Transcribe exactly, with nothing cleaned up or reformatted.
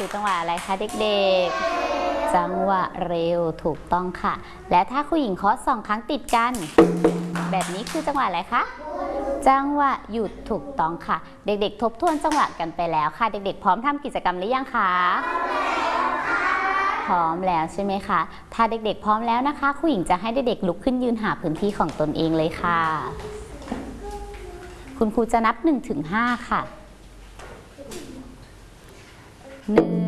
คือจังหวะอะไรคะเด็กๆจังหวะเร็วถูกต้องค่ะและถ้าครูหญิงเคาะสองครั้งติดกันแบบนี้คือจังหวะอะไรคะจังหวะหยุดถูกต้องค่ะเด็กๆทบทวนจังหวะกันไปแล้วค่ะเด็กๆพร้อมทำกิจกรรมหรือยังคะพร้อมแล้วใช่ไหมคะถ้าเด็กๆพร้อมแล้วนะคะครูหญิงจะให้เด็กๆลุกขึ้นยืนหาพื้นที่ของตนเองเลยค่ะคุณครูจะนับหนึ่งถึงห้าค่ะหนึ่ง